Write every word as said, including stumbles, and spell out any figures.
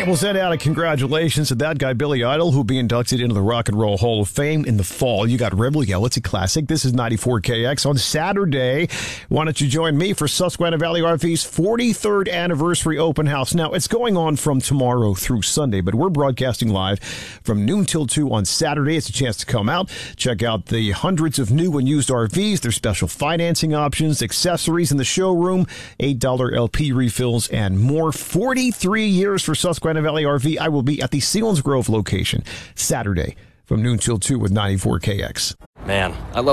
Hey, we'll send out a congratulations to that guy, Billy Idol, who'll be inducted into the Rock and Roll Hall of Fame in the fall. You got Rebel Yell. It's a classic. This is ninety-four K X on Saturday. Why don't you join me for Susquehanna Valley R V's forty-third anniversary open house? Now, it's going on from tomorrow through Sunday, but we're broadcasting live from noon till two on Saturday. It's a chance to come out, check out the hundreds of new and used R Vs, their special financing options, accessories in the showroom, eight dollar L P refills, and more. forty-three years for Susquehanna Valley R V. I will be at the Selinsgrove location Saturday from noon till two with ninety-four K X. Man, I love